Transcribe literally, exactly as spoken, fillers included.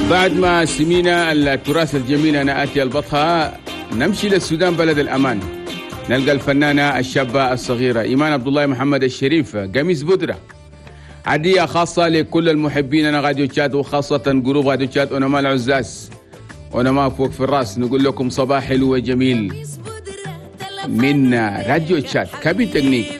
بعد ما سمينا التراث الجميل أنا آتي البطحة، نمشي للسودان بلد الأمان، نلقى الفنانة الشابة الصغيرة إيمان عبد الله محمد الشريف قميص بودرة. عدية خاصة لكل المحبين أنا راديو تشات، وخاصة جروب راديو تشات ونما العزاز ونما فوق في الراس. نقول لكم صباح حلو وجميل من راديو تشات كابين تكنيك.